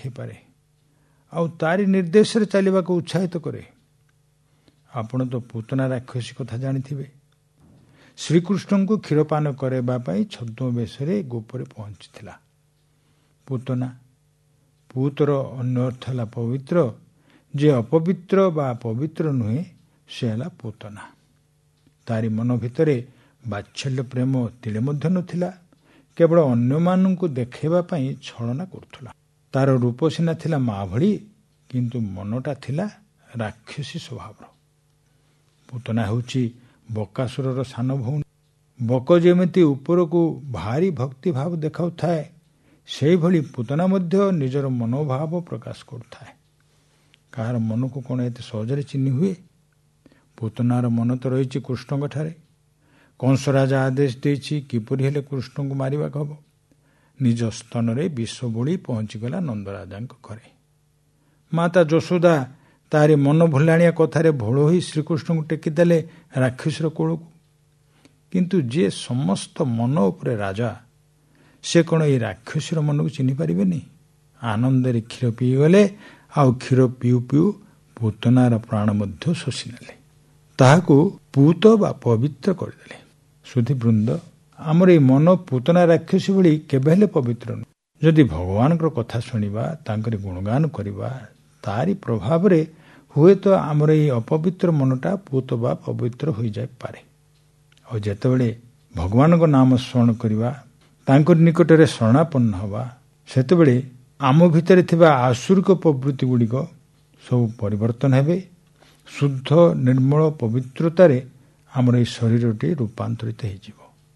ଦେଖାଇ ପାରେ ଆଉ ତାରି ନିର୍ଦ୍ଦେଶରେ ଚାଲିବାକୁ ଉତ୍ସାହିତ କରେ। ଆପଣ ତ ପୁତନା ରାକ୍ଷସୀ କଥା ଜାଣିଥିବେ। ଶ୍ରୀକୃଷ୍ଣଙ୍କୁ କ୍ଷୀରପାନ କରାଇବା ପାଇଁ ଛଦ୍ମବେଶରେ ଗୋପରେ ପହଞ୍ଚିଥିଲା। ପୁତନା, ପୁତର ଅନ୍ୟ ଅର୍ଥ ହେଲା ପବିତ୍ର। ଯେ ଅପବିତ୍ର ବା ପବିତ୍ର ନୁହେଁ ସେ ହେଲା ପୁତନା। ତାରି ମନ ଭିତରେ ବାତ୍ସଲ୍ୟ ପ୍ରେମ ତିଳେ ମଧ୍ୟ ନଥିଲା। କେବଳ ଅନ୍ୟମାନଙ୍କୁ ଦେଖାଇବା ପାଇଁ ଛଳନା କରୁଥିଲା। ତାର ରୂପ ସିନା ଥିଲା ମା ଭଳି, କିନ୍ତୁ ମନଟା ଥିଲା ରାକ୍ଷସୀ ସ୍ୱଭାବର। ପୁତନା ହେଉଛି ବକାସୁରର ସାନ ଭଉଣୀ। ବକ ଯେମିତି ଉପରକୁ ଭାରି ଭକ୍ତିଭାବ ଦେଖାଉଥାଏ, ସେହିଭଳି ପୁତନା ମଧ୍ୟ ନିଜର ମନୋଭାବ ପ୍ରକାଶ କରୁଥାଏ। କାହାର ମନକୁ କ'ଣ ଏତେ ସହଜରେ ଚିହ୍ନି ହୁଏ? ପୁତନାର ମନ ତ ରହିଛି କୃଷ୍ଣଙ୍କଠାରେ। କଂସ ରାଜା ଆଦେଶ ଦେଇଛି କିପରି ହେଲେ କୃଷ୍ଣଙ୍କୁ ମାରିବାକୁ ହେବ। ନିଜ ସ୍ତନରେ ବିଷ ବୋଳି ପହଞ୍ଚିଗଲା ନନ୍ଦରାଜାଙ୍କ ଘରେ। ମାତା ଯଶୋଦା ତାରି ମନ ଭୁଲାଣିଆ କଥାରେ ଭୋଳ ହୋଇ ଶ୍ରୀକୃଷ୍ଣଙ୍କୁ ଟେକିଦେଲେ ରାକ୍ଷସର କୋଳକୁ। କିନ୍ତୁ ଯିଏ ସମସ୍ତ ମନ ଉପରେ ରାଜା, ସେ କ'ଣ ଏଇ ରାକ୍ଷସୀର ମନକୁ ଚିହ୍ନି ପାରିବେନି? ଆନନ୍ଦରେ କ୍ଷୀର ପିଇଗଲେ, ଆଉ କ୍ଷୀର ପିଉ ପିଉ ପୁତନାର ପ୍ରାଣ ମଧ୍ୟ ଶୋଷି ନେଲେ। ତାହାକୁ ପୂତ ବା ପବିତ୍ର କରିଦେଲେ। ସୁଧୀବୃନ୍ଦ, ଆମର ଏଇ ମନ ପୁତନା ରାକ୍ଷସୀ ଭଳି କେବେ ହେଲେ ପବିତ୍ର ନୁହେଁ। ଯଦି ଭଗବାନଙ୍କର କଥା ଶୁଣିବା, ତାଙ୍କର ଗୁଣଗାନ କରିବା, ତାରି ପ୍ରଭାବରେ ହୁଏତ ଆମର ଏଇ ଅପବିତ୍ର ମନଟା ପୂତ ବା ପବିତ୍ର ହୋଇଯାଇପାରେ। ଆଉ ଯେତେବେଳେ ଭଗବାନଙ୍କ ନାମ ସ୍ମରଣ କରିବା, ତାଙ୍କ ନିକଟରେ ଶରଣାପନ୍ନ ହେବା, ସେତେବେଳେ ଆମ ଭିତରେ ଥିବା ଆସୁରିକ ପ୍ରବୃତ୍ତି ଗୁଡ଼ିକ ସବୁ ପରିବର୍ତ୍ତନ ହେବେ। ଶୁଦ୍ଧ ନିର୍ମଳ ପବିତ୍ରତାରେ ଆମର ଏଇ ଶରୀରଟି ରୂପାନ୍ତରିତ ହୋଇଯିବ।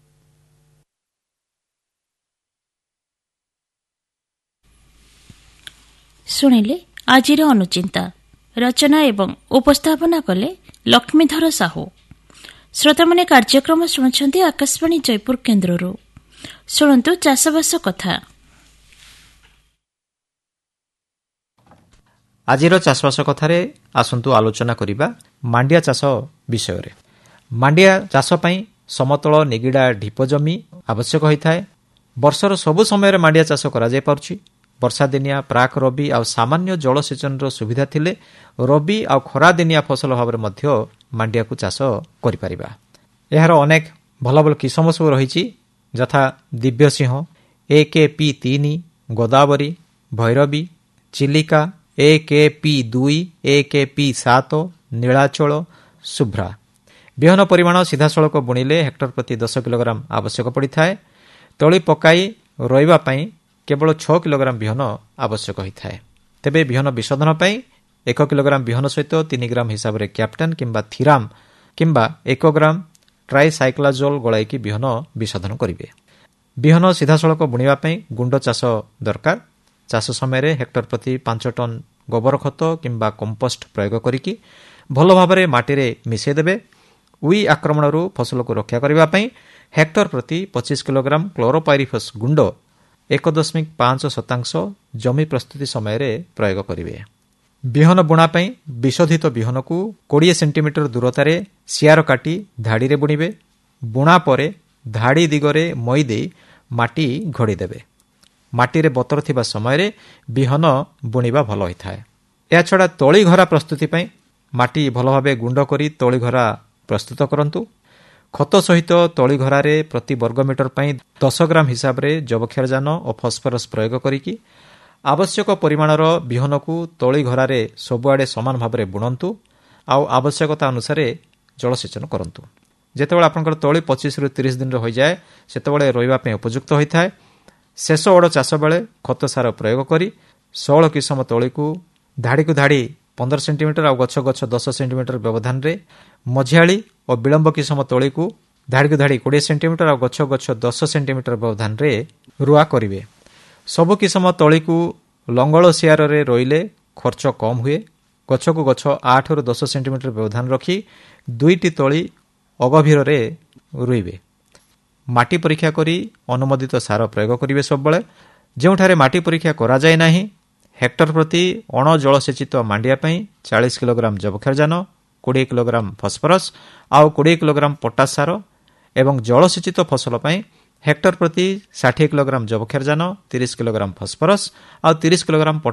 ଶୁଣିଲେ ଆଜିର ଅନୁଚିନ୍ତା। ରଚନା ଏବଂ ଉପସ୍ଥାପନା କଲେ ଲକ୍ଷ୍ମୀଧର ସାହୁ। ଶ୍ରୋତାମାନେ କାର୍ଯ୍ୟକ୍ରମ ଶୁଣୁଛନ୍ତି ଆକାଶବାଣୀ ଜୟପୁର କେନ୍ଦ୍ରରୁ। ଶୁଣନ୍ତୁ ଚାଷବାସ କଥା। ଆଜିର ଚାଷବାସ କଥାରେ ଆସନ୍ତୁ ଆଲୋଚନା କରିବା ମାଣ୍ଡିଆ ଚାଷ ବିଷୟରେ। ମାଣ୍ଡିଆ ଚାଷ ପାଇଁ ସମତଳ ନିଗିଡ଼ା ଢିପ ଜମି ଆବଶ୍ୟକ ହୋଇଥାଏ। ବର୍ଷର ସବୁ ସମୟରେ ମାଣ୍ଡିଆ ଚାଷ କରାଯାଇପାରୁଛି। ବର୍ଷା ଦିନିଆ, ପ୍ରାକ୍ ରବି ଆଉ ସାମାନ୍ୟ ଜଳସେଚନର ସୁବିଧା ଥିଲେ ରବି ଆଉ ଖରାଦିନିଆ ଫସଲ ଭାବରେ ମଧ୍ୟ ମାଣ୍ଡିଆକୁ ଚାଷ କରିପାରିବା। ଏହାର ଅନେକ ଭଲ ଭଲ କିସମ ସବୁ ରହିଛି, ଯଥା Dibyasingha, AKP3, Godavari, Bhairavi, Chilika, AKP2, AKP7, Nilachal, Shubhra. ବିହନ ପରିମାଣ ସିଧାସଳଖ ବୁଣିଲେ ହେକ୍ଟର ପ୍ରତି 10 କିଲୋଗ୍ରାମ ଆବଶ୍ୟକ ପଡ଼ିଥାଏ। ତଳି ପକାଇ ରୋଇବା ପାଇଁ କେବଳ 6 କିଲୋଗ୍ରାମ ବିହନ ଆବଶ୍ୟକ ହୋଇଥାଏ। ତେବେ ବିହନ ବିଶୋଧନ ପାଇଁ 1 କିଲୋଗ୍ରାମ ବିହନ ସହିତ 3 ଗ୍ରାମ ହିସାବରେ କ୍ୟାପ୍ଟେନ୍ କିମ୍ବା ଥିରାମ କିମ୍ବା 1 ଗ୍ରାମ ଟ୍ରାଇସାଇକ୍ଲାଜୋଲ୍ ଗୋଳାଇକି ବିହନ ବିଶୋଧନ କରିବେ। ବିହନ ସିଧାସଳଖ ବୁଣିବା ପାଇଁ ଗୁଣ୍ଡ ଚାଷ ଦରକାର। ଚାଷ ସମୟରେ ହେକ୍ଟର ପ୍ରତି 5 ଟନ୍ ଗୋବର ଖତ କିମ୍ବା କମ୍ପୋଷ୍ଟ ପ୍ରୟୋଗ କରିକି ଭଲ ଭାବରେ ମାଟିରେ ମିଶାଇ ଦେବେ। ଉଇ ଆକ୍ରମଣରୁ ଫସଲକୁ ରକ୍ଷା କରିବା ପାଇଁ ହେକ୍ଟର ପ୍ରତି 25 କିଲୋଗ୍ରାମ କ୍ଲୋରୋପାଇରିଫସ୍ ଗୁଣ୍ଡ 1.5% ଜମି ପ୍ରସ୍ତୁତି ସମୟରେ ପ୍ରୟୋଗ କରିବେ। ବିହନ ବୁଣା ପାଇଁ ବିଶୋଧିତ ବିହନକୁ 20 ସେଣ୍ଟିମିଟର ଦୂରତାରେ ସିଆର କାଟି ଧାଡ଼ିରେ ବୁଣିବେ। ବୁଣା ପରେ ଧାଡ଼ି ଦିଗରେ ମଇ ଦେଇ ମାଟି ଘୋଡ଼ି ଦେବେ। ମାଟିରେ ବତର ଥିବା ସମୟରେ ବିହନ ବୁଣିବା ଭଲ ହୋଇଥାଏ। ଏହାଛଡ଼ା ତଳିଘରା ପ୍ରସ୍ତୁତି ପାଇଁ ମାଟି ଭଲ ଭାବେ ଗୁଣ୍ଡ କରି ତଳିଘରା ପ୍ରସ୍ତୁତ କରନ୍ତୁ। ଖତ ସହିତ ତଳିଘରାରେ ପ୍ରତି ବର୍ଗମିଟର ପାଇଁ 10 ଗ୍ରାମ ହିସାବରେ ଯବକ୍ଷାରଜାନ ଓ ଫସ୍ଫରସ୍ ପ୍ରୟୋଗ କରିକି ଆବଶ୍ୟକ ପରିମାଣର ବିହନକୁ ତଳିଘରାରେ ସବୁଆଡ଼େ ସମାନ ଭାବରେ ବୁଣନ୍ତୁ ଆଉ ଆବଶ୍ୟକତା ଅନୁସାରେ ଜଳସେଚନ କରନ୍ତୁ। ଯେତେବେଳେ ଆପଣଙ୍କର ତଳି 25ରୁ 30 ଦିନର ହୋଇଯାଏ, ସେତେବେଳେ ରୋଇବା ପାଇଁ ଉପଯୁକ୍ତ ହୋଇଥାଏ। ଶେଷ ଓଡ଼ ଚାଷ ବେଳେ ଖତ ସାର ପ୍ରୟୋଗ କରି 16 କିସମ ତଳିକୁ ଧାଡ଼ିକୁ ଧାଡ଼ି 15 ସେଣ୍ଟିମିଟର ଆଉ ଗଛ ଗଛ 10 ସେଣ୍ଟିମିଟର ବ୍ୟବଧାନରେ, ମଝିଆଳି ଓ ବିଳମ୍ବ କିସମ ତଳିକୁ ଧାଡ଼ିକୁ ଧାଡ଼ି 20 ସେଣ୍ଟିମିଟର ଆଉ ଗଛ ଗଛ 10 ସେଣ୍ଟିମିଟର ବ୍ୟବଧାନରେ ରୁଆ କରିବେ। ସବୁ କିସମ ତଳିକୁ ଲଙ୍ଗଳ ସିଆରରେ ରୋଇଲେ ଖର୍ଚ୍ଚ କମ୍ ହୁଏ। ଗଛକୁ ଗଛ 8ରୁ 10 ସେଣ୍ଟିମିଟର ବ୍ୟବଧାନ ରଖି 2ଟି ତଳି ଅଗଭୀରରେ ରୋଇବେ। ମାଟି ପରୀକ୍ଷା କରି ଅନୁମୋଦିତ ସାର ପ୍ରୟୋଗ କରିବେ। ସବୁବେଳେ ଯେଉଁଠାରେ ମାଟି ପରୀକ୍ଷା କରାଯାଏ ନାହିଁ, ହେକ୍ଟର ପ୍ରତି ଅଣ ଜଳସେଚିତ ମାଣ୍ଡିଆ ପାଇଁ 40 କିଲୋଗ୍ରାମ ଯବକ୍ଷାରଜାନ, 20 କିଲୋଗ୍ରାମ ଫସ୍ଫରସ୍ ଆଉ 20 କିଲୋଗ୍ରାମ ପଟାସ ସାର ଏବଂ ଜଳସେଚିତ ଫସଲ ପାଇଁ ହେକ୍ଟର ପ୍ରତି 60 କିଲୋଗ୍ରାମ ଯବକ୍ଷାରଜାନ, 30 କିଲୋଗ୍ରାମ ଫସ୍ଫରସ୍ ଆଉ 30 କିଲୋଗ୍ରାମ